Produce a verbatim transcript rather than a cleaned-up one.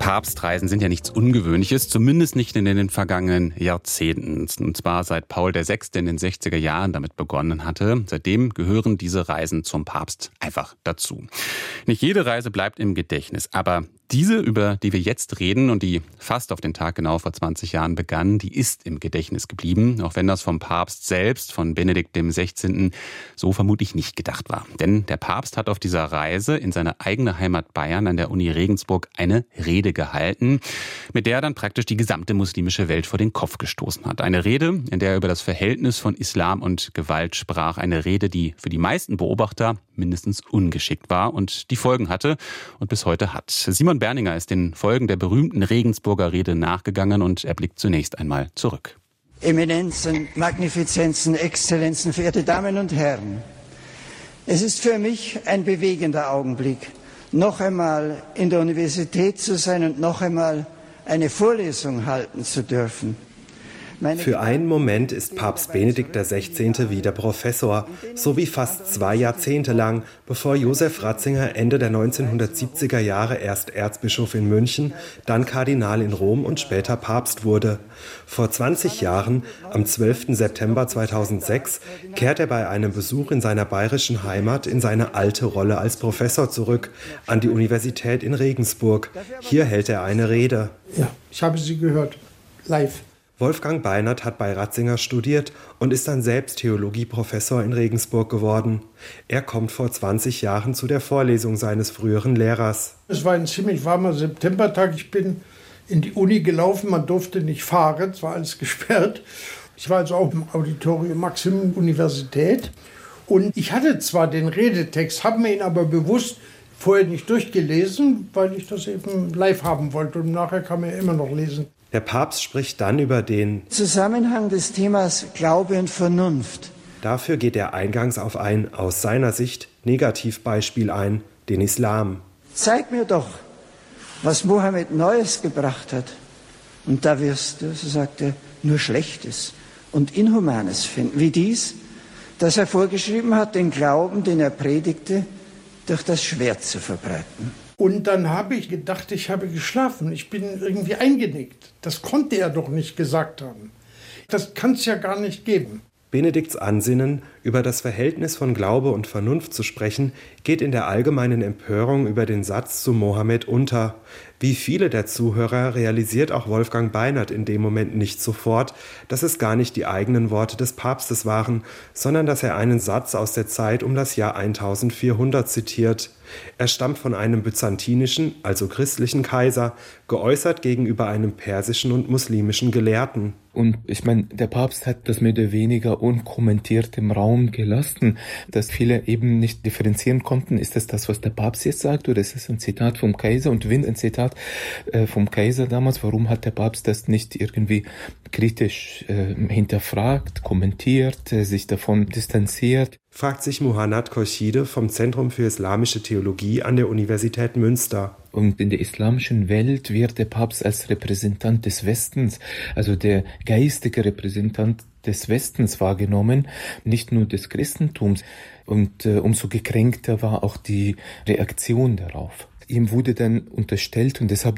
Papstreisen sind ja nichts Ungewöhnliches, zumindest nicht in den vergangenen Jahrzehnten. Und zwar seit Paul der Sechste in den sechziger Jahren damit begonnen hatte. Seitdem gehören diese Reisen zum Papst einfach dazu. Nicht jede Reise bleibt im Gedächtnis, aber diese, über die wir jetzt reden und die fast auf den Tag genau vor zwanzig Jahren begann, die ist im Gedächtnis geblieben, auch wenn das vom Papst selbst, von Benedikt dem Sechzehnten, so vermutlich nicht gedacht war. Denn der Papst hat auf dieser Reise in seine eigene Heimat Bayern an der Uni Regensburg eine Rede gehalten, mit der er dann praktisch die gesamte muslimische Welt vor den Kopf gestoßen hat. Eine Rede, in der er über das Verhältnis von Islam und Gewalt sprach. Eine Rede, die für die meisten Beobachter mindestens ungeschickt war und die Folgen hatte und bis heute hat. Simon Berninger ist den Folgen der berühmten Regensburger Rede nachgegangen und er blickt zunächst einmal zurück. Eminenzen, Magnifizenzen, Exzellenzen, verehrte Damen und Herren. Es ist für mich ein bewegender Augenblick, noch einmal in der Universität zu sein und noch einmal eine Vorlesung halten zu dürfen. Für einen Moment ist Papst Benedikt der Sechzehnte wieder Professor, so wie fast zwei Jahrzehnte lang, bevor Josef Ratzinger Ende der neunzehnhundertsiebziger Jahre erst Erzbischof in München, dann Kardinal in Rom und später Papst wurde. Vor zwanzig Jahren, am zwölften September zweitausendsechs, kehrt er bei einem Besuch in seiner bayerischen Heimat in seine alte Rolle als Professor zurück, an die Universität in Regensburg. Hier hält er eine Rede. Ja, ich habe sie gehört, live. Wolfgang Beinert hat bei Ratzinger studiert und ist dann selbst Theologieprofessor in Regensburg geworden. Er kommt vor zwanzig Jahren zu der Vorlesung seines früheren Lehrers. Es war ein ziemlich warmer Septembertag. Ich bin in die Uni gelaufen, man durfte nicht fahren, es war alles gesperrt. Ich war also auch im Auditorium Maximum Universität. Und ich hatte zwar den Redetext, habe mir ihn aber bewusst vorher nicht durchgelesen, weil ich das eben live haben wollte. Und nachher kann man ja immer noch lesen. Der Papst spricht dann über den Zusammenhang des Themas Glaube und Vernunft. Dafür geht er eingangs auf ein, aus seiner Sicht, Negativbeispiel ein, den Islam. Zeig mir doch, was Mohammed Neues gebracht hat. Und da wirst du, so sagt er, nur Schlechtes und Inhumanes finden. Wie dies, dass er vorgeschrieben hat, den Glauben, den er predigte, durch das Schwert zu verbreiten. Und dann habe ich gedacht, ich habe geschlafen. Ich bin irgendwie eingenickt. Das konnte er doch nicht gesagt haben. Das kann es ja gar nicht geben. Benedikts Ansinnen, über das Verhältnis von Glaube und Vernunft zu sprechen, geht in der allgemeinen Empörung über den Satz zu Mohammed unter. Wie viele der Zuhörer realisiert auch Wolfgang Beinert in dem Moment nicht sofort, dass es gar nicht die eigenen Worte des Papstes waren, sondern dass er einen Satz aus der Zeit um das Jahr eintausendvierhundert zitiert. Er stammt von einem byzantinischen, also christlichen Kaiser, geäußert gegenüber einem persischen und muslimischen Gelehrten. Und ich meine, der Papst hat das mehr oder weniger unkommentiert im Raum gelassen, dass viele eben nicht differenzieren konnten, ist das das, was der Papst jetzt sagt, oder ist es ein Zitat vom Kaiser? Und wenn ein Zitat äh, vom Kaiser damals, warum hat der Papst das nicht irgendwie kritisch äh, hinterfragt, kommentiert, äh, sich davon distanziert? Fragt sich Muhannad Khorshide vom Zentrum für Islamische Theologie an der Universität Münster. Und in der islamischen Welt wird der Papst als Repräsentant des Westens, also der geistige Repräsentant des Westens wahrgenommen, nicht nur des Christentums. Und äh, umso gekränkter war auch die Reaktion darauf. Ihm wurde dann unterstellt, und deshalb